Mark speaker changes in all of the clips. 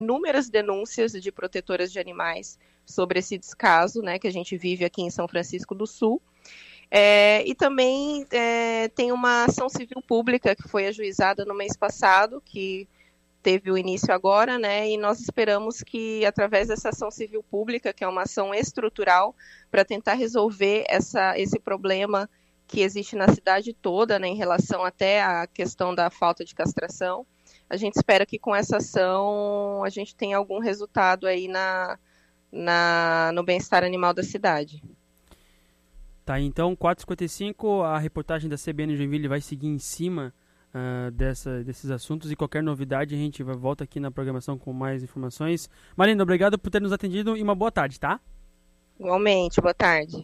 Speaker 1: inúmeras denúncias de protetoras de animais sobre esse descaso, né, que a gente vive aqui em São Francisco do Sul. E também tem uma ação civil pública que foi ajuizada no mês passado, que teve o início agora, né, e nós esperamos que, através dessa ação civil pública, que é uma ação estrutural, para tentar resolver esse problema que existe na cidade toda, né, em relação até à questão da falta de castração, a gente espera que com essa ação a gente tenha algum resultado aí no bem-estar animal da cidade.
Speaker 2: Tá, então, 4h55, a reportagem da CBN Joinville vai seguir em cima desses assuntos, e qualquer novidade a gente volta aqui na programação com mais informações. Marina, obrigado por ter nos atendido e uma boa tarde, tá?
Speaker 1: Igualmente, boa tarde.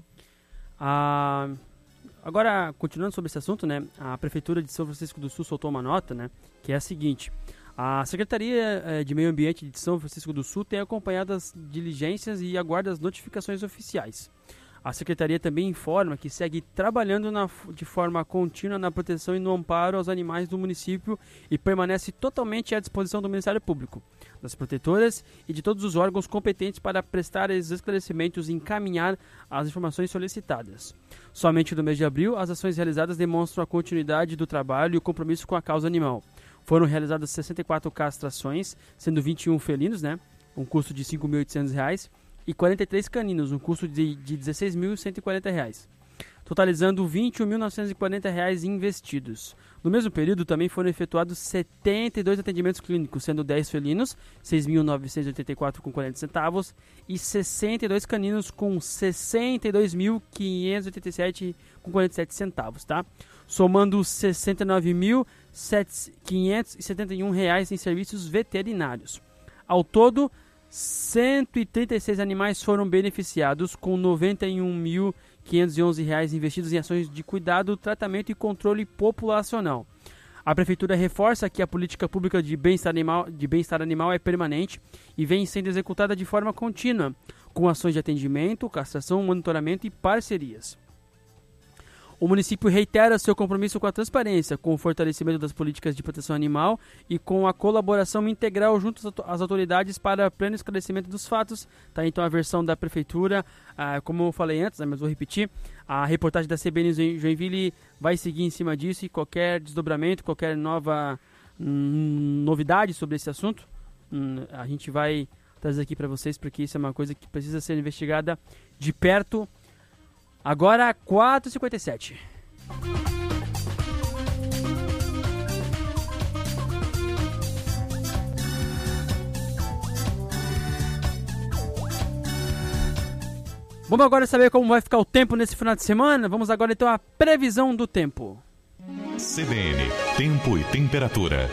Speaker 2: Agora, continuando sobre esse assunto, né, a Prefeitura de São Francisco do Sul soltou uma nota, né, que é a seguinte: a Secretaria de Meio Ambiente de São Francisco do Sul tem acompanhado as diligências e aguarda as notificações oficiais. A Secretaria também informa que segue trabalhando de forma contínua na proteção e no amparo aos animais do município e permanece totalmente à disposição do Ministério Público, das protetoras e de todos os órgãos competentes para prestar os esclarecimentos e encaminhar as informações solicitadas. Somente no mês de abril, as ações realizadas demonstram a continuidade do trabalho e o compromisso com a causa animal. Foram realizadas 64 castrações, sendo 21 felinos, né, um custo de R$ 5.800, e 43 caninos, um custo de R$ 16.140, totalizando R$ 21.940 investidos. No mesmo período, também foram efetuados 72 atendimentos clínicos, sendo 10 felinos, R$ 6.984,40, e 62 caninos com R$ 62.587,47, tá? Somando R$ 69.571 em serviços veterinários. Ao todo, 136 animais foram beneficiados, com R$ 91.511 investidos em ações de cuidado, tratamento e controle populacional. A Prefeitura reforça que a política pública de bem-estar animal é permanente e vem sendo executada de forma contínua, com ações de atendimento, castração, monitoramento e parcerias. O município reitera seu compromisso com a transparência, com o fortalecimento das políticas de proteção animal e com a colaboração integral junto às autoridades para pleno esclarecimento dos fatos. Tá, então a versão da Prefeitura, como eu falei antes, mas vou repetir, a reportagem da CBN Joinville vai seguir em cima disso, e qualquer desdobramento, qualquer nova novidade sobre esse assunto, a gente vai trazer aqui para vocês, porque isso é uma coisa que precisa ser investigada de perto. Agora, 4h57. Vamos agora saber como vai ficar o tempo nesse final de semana? Vamos agora então à previsão do tempo.
Speaker 3: CBN, tempo e temperatura.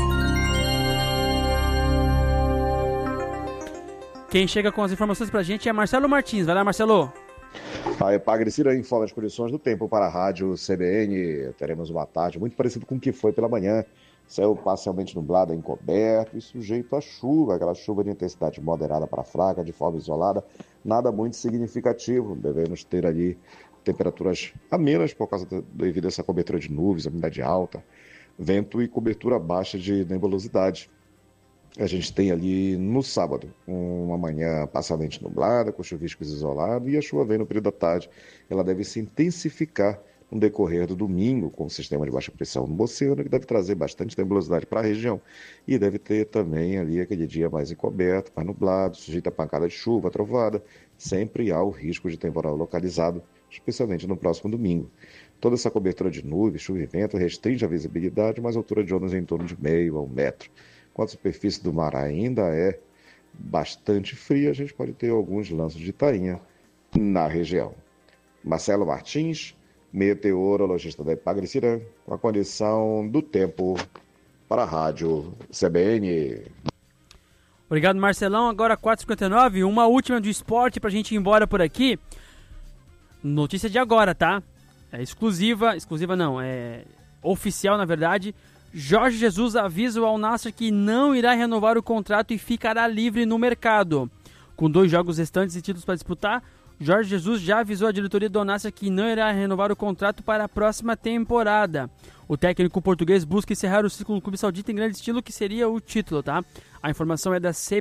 Speaker 2: Quem chega com as informações pra gente é Marcelo Martins. Vai lá, Marcelo.
Speaker 4: A Epagrecida informa as condições do tempo para a rádio CBN. Teremos uma tarde muito parecida com o que foi pela manhã. Céu parcialmente nublado, encoberto e sujeito a chuva, aquela chuva de intensidade moderada para fraca, de forma isolada, nada muito significativo. Devemos ter ali temperaturas amenas por causa devido a essa cobertura de nuvens, umidade alta, vento e cobertura baixa de nebulosidade. A gente tem ali no sábado uma manhã parcialmente nublada, com chuviscos isolados, e a chuva vem no período da tarde. Ela deve se intensificar no decorrer do domingo, com o sistema de baixa pressão no oceano, que deve trazer bastante nebulosidade para a região. E deve ter também ali aquele dia mais encoberto, mais nublado, sujeito a pancada de chuva, trovoada. Sempre há o risco de temporal localizado, especialmente no próximo domingo. Toda essa cobertura de nuvens, chuva e vento restringe a visibilidade, mas a altura de ondas é em torno de 0,5 a 1 metro. Quando a superfície do mar ainda é bastante fria, a gente pode ter alguns lanços de tainha na região. Marcelo Martins, meteorologista da Epagrecida, com a condição do tempo para a rádio CBN.
Speaker 2: Obrigado, Marcelão. Agora 4h59, uma última do esporte pra gente ir embora por aqui. Notícia de agora, tá? É exclusiva não, é oficial na verdade. Jorge Jesus avisa o Al Nassr que não irá renovar o contrato e ficará livre no mercado. Com 2 jogos restantes e títulos para disputar, Jorge Jesus já avisou a diretoria do Al Nassr que não irá renovar o contrato para a próxima temporada. O técnico português busca encerrar o ciclo no clube saudita em grande estilo, que seria o título, tá? A informação é da